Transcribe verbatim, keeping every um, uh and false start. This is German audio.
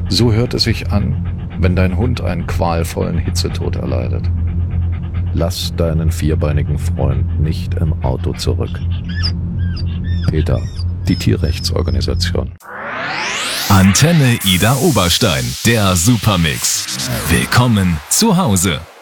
So hört es sich an, wenn dein Hund einen qualvollen Hitzetod erleidet. Lass deinen vierbeinigen Freund nicht im Auto zurück. PETA, die Tierrechtsorganisation. Antenne Ida Oberstein, der Supermix. Willkommen zu Hause.